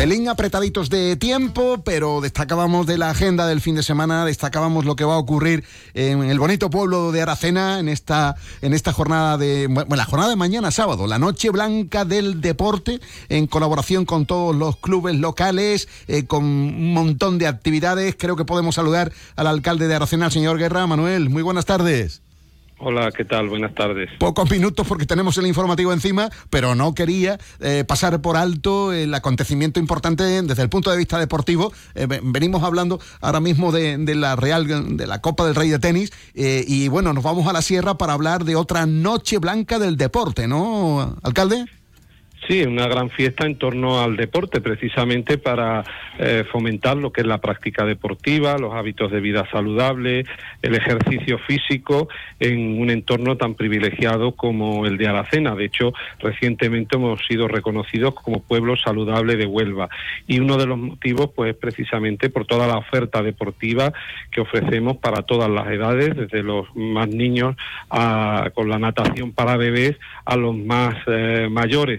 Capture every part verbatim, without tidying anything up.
Pelín apretaditos de tiempo, pero destacábamos de la agenda del fin de semana, destacábamos lo que va a ocurrir en el bonito pueblo de Aracena en esta, en esta jornada de, bueno, la jornada de mañana sábado, la Noche Blanca del Deporte, en colaboración con todos los clubes locales, eh, con un montón de actividades. Creo que podemos saludar al alcalde de Aracena, al señor Guerra. Manuel, muy buenas tardes. Hola, ¿qué tal? Buenas tardes. Pocos minutos porque tenemos el informativo encima, pero no quería eh, pasar por alto el acontecimiento importante desde el punto de vista deportivo. Eh, venimos hablando ahora mismo de, de la Real, de la Copa del Rey de Tenis, eh, y bueno, nos vamos a la sierra para hablar de otra Noche Blanca del Deporte, ¿no, alcalde? Sí, una gran fiesta en torno al deporte, precisamente para eh, fomentar lo que es la práctica deportiva, los hábitos de vida saludable, el ejercicio físico en un entorno tan privilegiado como el de Aracena. De hecho, recientemente hemos sido reconocidos como pueblo saludable de Huelva, y uno de los motivos, pues, precisamente por toda la oferta deportiva que ofrecemos para todas las edades, desde los más niños a, con la natación para bebés, a los más eh, mayores.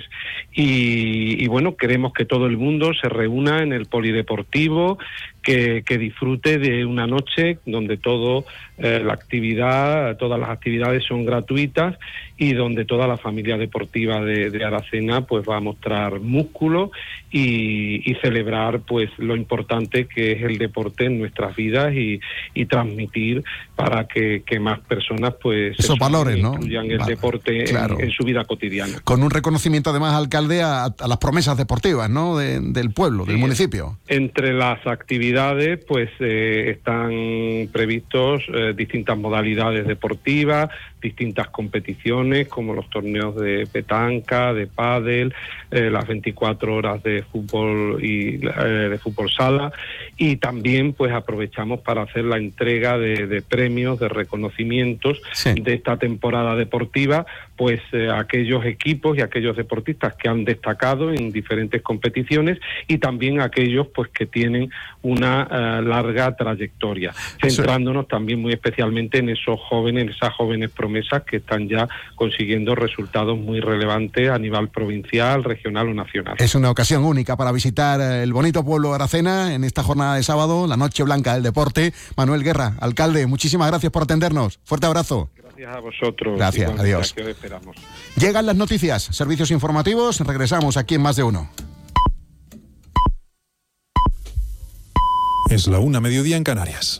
Y, y bueno, queremos que todo el mundo se reúna en el polideportivo, que, que disfrute de una noche donde todo eh, la actividad, todas las actividades son gratuitas, y donde toda la familia deportiva de, de Aracena pues va a mostrar músculo y, y celebrar pues lo importante que es el deporte en nuestras vidas, y, y transmitir para que, que más personas pues esos valores, ¿no? Incluyan el vale, deporte claro. en, en su vida cotidiana. Con un reconocimiento además, alcalde, a, a las promesas deportivas, ¿no? De, del pueblo, del sí, municipio. Entre las actividades pues eh, están previstos eh, distintas modalidades deportivas, distintas competiciones como los torneos de petanca, de pádel, eh, las veinticuatro horas de fútbol y eh, de fútbol sala, y también pues aprovechamos para hacer la entrega de, de premios, de reconocimientos sí. de esta temporada deportiva, pues eh, a aquellos equipos y aquellos deportistas que han destacado en diferentes competiciones, y también a aquellos pues que tienen una uh, larga trayectoria, centrándonos sí. también muy especialmente en esos jóvenes, esas jóvenes promesas que están ya consiguiendo resultados muy relevantes a nivel provincial, regional o nacional. Es una ocasión única para visitar el bonito pueblo de Aracena en esta jornada de sábado, la Noche Blanca del Deporte. Manuel Guerra, alcalde, muchísimas gracias por atendernos. Fuerte abrazo. Gracias a vosotros. Gracias, adiós. Aquí os esperamos. Llegan las noticias, servicios informativos, regresamos aquí en Más de Uno. Es la una, mediodía en Canarias.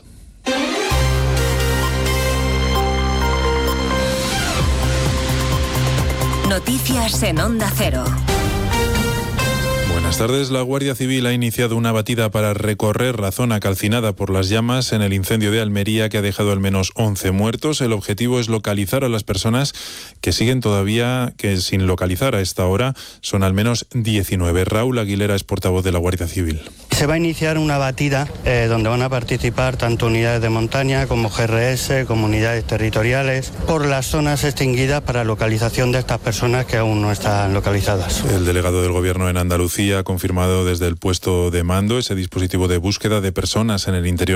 Noticias en Onda Cero. Buenas tardes. La Guardia Civil ha iniciado una batida para recorrer la zona calcinada por las llamas en el incendio de Almería, que ha dejado al menos once muertos. El objetivo es localizar a las personas que siguen todavía que sin localizar a esta hora. Son al menos diecinueve. Raúl Aguilera es portavoz de la Guardia Civil. Se va a iniciar una batida eh, donde van a participar tanto unidades de montaña como G R S, como unidades territoriales, por las zonas extinguidas para localización de estas personas que aún no están localizadas. El delegado del Gobierno en Andalucía ha confirmado desde el puesto de mando ese dispositivo de búsqueda de personas en el interior